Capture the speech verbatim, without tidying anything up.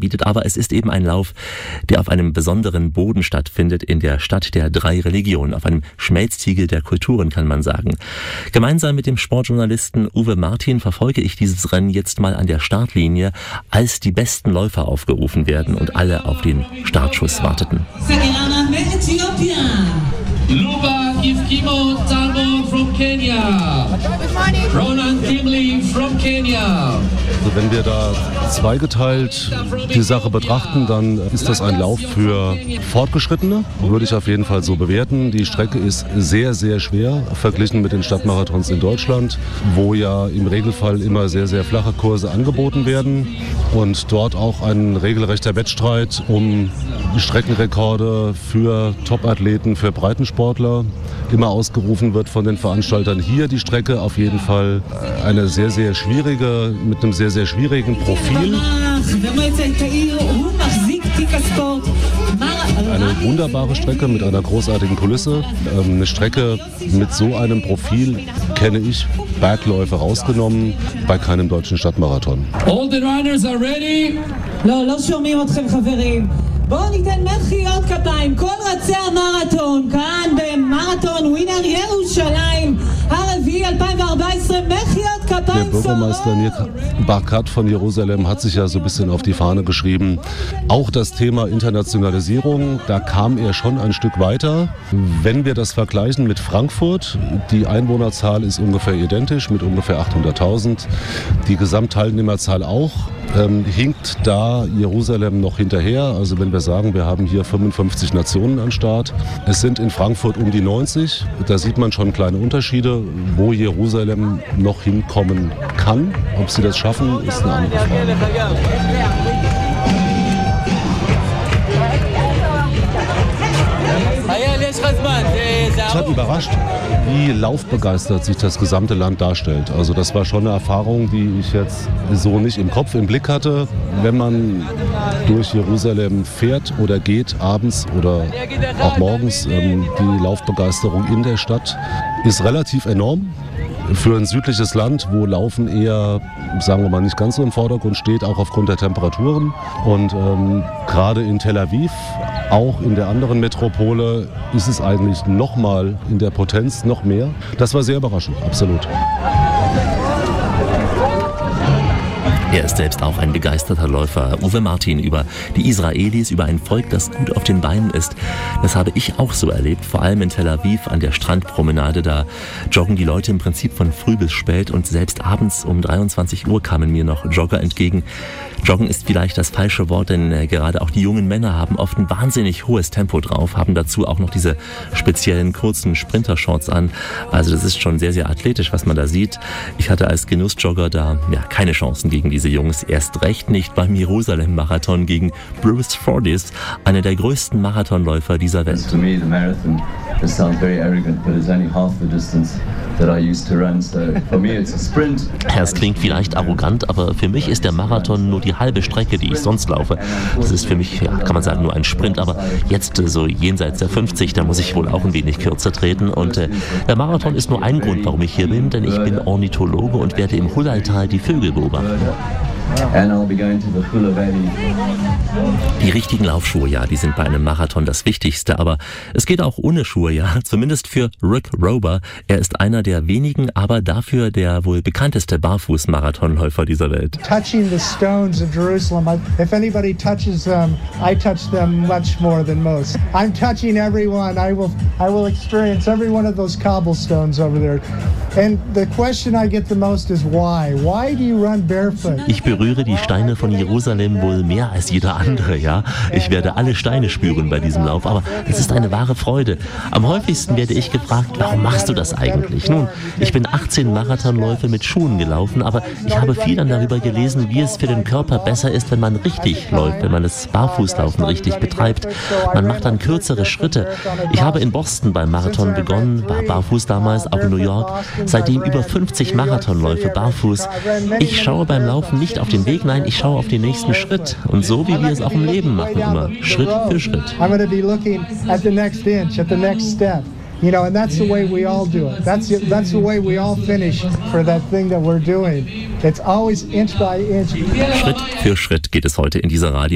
bietet. Aber es ist eben ein Lauf, der auf einem besonderen Boden stattfindet, in der Stadt der drei Religionen, auf einem Schmelztiegel der Kulturen, kann man sagen. Gemeinsam mit dem Sportjournalisten Uwe Martin verfolge ich dieses Rennen jetzt mal an der Startlinie, als die besten Läufer aufgerufen werden und alle auf den Startschuss warteten. Luba Ifkimo Tabo from Kenya. Ronan Kimley from Kenya. Also wenn wir da zweigeteilt die Sache betrachten, dann ist das ein Lauf für Fortgeschrittene, würde ich auf jeden Fall so bewerten. Die Strecke ist sehr, sehr schwer, verglichen mit den Stadtmarathons in Deutschland, wo ja im Regelfall immer sehr, sehr flache Kurse angeboten werden und dort auch ein regelrechter Wettstreit um Streckenrekorde für Topathleten, für Breitensportler immer ausgerufen wird von den Veranstaltern. Hier die Strecke auf jeden Fall eine sehr, sehr schwierige, mit einem sehr, sehr schwierigen Profil. Eine wunderbare Strecke mit einer großartigen Kulisse. Eine Strecke mit so einem Profil kenne ich, Bergläufe rausgenommen, bei keinem deutschen Stadtmarathon. All the runners are ready. בואו ניתן מחיאות כפיים, כל רצי המרתון, כאן במרתון ווינר ירושלים, הרביעי אלפיים וארבע עשרה, מחיאות כפיים. Der Bürgermeister Nir Barkat von Jerusalem hat sich ja so ein bisschen auf die Fahne geschrieben. Auch das Thema Internationalisierung, da kam er schon ein Stück weiter. Wenn wir das vergleichen mit Frankfurt, die Einwohnerzahl ist ungefähr identisch mit ungefähr achthunderttausend, die Gesamtteilnehmerzahl auch, ähm, hinkt da Jerusalem noch hinterher. Also wenn wir sagen, wir haben hier fünfundfünfzig Nationen am Start. Es sind in Frankfurt um die neunzig. Da sieht man schon kleine Unterschiede, wo Jerusalem noch hinkommen kann. Ob sie das schaffen, ist eine andere Frage. Ich habe überrascht, wie laufbegeistert sich das gesamte Land darstellt. Also das war schon eine Erfahrung, die ich jetzt so nicht im Kopf, im Blick hatte. Wenn man durch Jerusalem fährt oder geht, abends oder auch morgens, ähm, die Laufbegeisterung in der Stadt ist relativ enorm. Für ein südliches Land, wo Laufen eher, sagen wir mal, nicht ganz so im Vordergrund steht, auch aufgrund der Temperaturen. Und ähm, gerade in Tel Aviv, auch in der anderen Metropole, ist es eigentlich noch mal in der Potenz noch mehr. Das war sehr überraschend, absolut. Er ist selbst auch ein begeisterter Läufer. Uwe Martin über die Israelis, über ein Volk, das gut auf den Beinen ist. Das habe ich auch so erlebt, vor allem in Tel Aviv an der Strandpromenade. Da joggen die Leute im Prinzip von früh bis spät und selbst abends um dreiundzwanzig Uhr kamen mir noch Jogger entgegen. Joggen ist vielleicht das falsche Wort, denn äh, gerade auch die jungen Männer haben oft ein wahnsinnig hohes Tempo drauf, haben dazu auch noch diese speziellen kurzen Sprintershorts an. Also das ist schon sehr, sehr athletisch, was man da sieht. Ich hatte als Genussjogger da ja keine Chancen gegen diese Jungs, erst recht nicht beim Jerusalem-Marathon gegen Bruce Fordyce, einer der größten Marathonläufer dieser Welt. To me, the marathon, it sounds very arrogant, but it's only half the distance that I used to run. So for me, it's a sprint. Es klingt vielleicht arrogant, aber für mich ist der Marathon nur die halbe Strecke, die ich sonst laufe. Das ist für mich, ja, kann man sagen, nur ein Sprint, aber jetzt so jenseits der fünfzig, da muss ich wohl auch ein wenig kürzer treten. Und äh, der Marathon ist nur ein Grund, warum ich hier bin, denn ich bin Ornithologe und werde im Hulaltal die Vögel beobachten. And I'll be going to the Hula Valley. Die richtigen Laufschuhe, ja, die sind bei einem Marathon das Wichtigste, aber es geht auch ohne Schuhe, ja, zumindest für Rick Rober. Er ist einer der wenigen, aber dafür der wohl bekannteste Barfuß-Marathonläufer dieser Welt. Touching the stones of Jerusalem, if anybody touches them, I touch them much more than most. I'm touching everyone. I will, I will experience every one of those cobblestones over there. And the question I get the most is why? Why do you run barefoot? Ich berühre die Steine von Jerusalem wohl mehr als jeder andere, ja. Ich werde alle Steine spüren bei diesem Lauf, aber es ist eine wahre Freude. Am häufigsten werde ich gefragt, warum machst du das eigentlich? Nun, ich bin achtzehn Marathonläufe mit Schuhen gelaufen, aber ich habe viel dann darüber gelesen, wie es für den Körper besser ist, wenn man richtig läuft, wenn man das Barfußlaufen richtig betreibt. Man macht dann kürzere Schritte. Ich habe in Boston beim Marathon begonnen, war barfuß damals, auch in New York. Seitdem über fünfzig Marathonläufe barfuß. Ich schaue beim Laufen nicht auf den Weg, nein, ich schaue auf den nächsten Schritt. Und so wie wir es auch im Leben machen, immer Schritt für Schritt. I'm going to be looking at the next inch, at the next step. You know, and that's the way we all do it. That's that's the way we all finish for that thing that we're doing. It's always inch by inch. Schritt für Schritt geht es heute in dieser Radio.